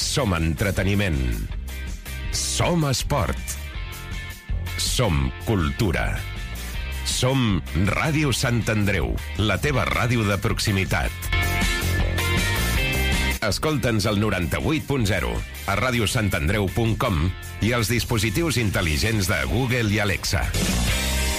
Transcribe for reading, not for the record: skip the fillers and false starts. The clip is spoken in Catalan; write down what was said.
Som entreteniment. Som esport. Som cultura. Som Ràdio Sant Andreu, la teva ràdio de proximitat. Escolta'ns al 98.0, a radiosantandreu.com i als dispositius intel·ligents de Google i Alexa.